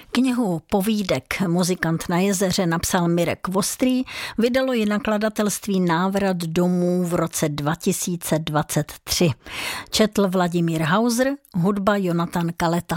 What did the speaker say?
Knihu povídek Muzikant na jezeře napsal Mirek Vostrý, vydalo ji nakladatelství Návrat domů v roce 2023. Četl Vladimír Hauser, hudba Jonatan Kaleta.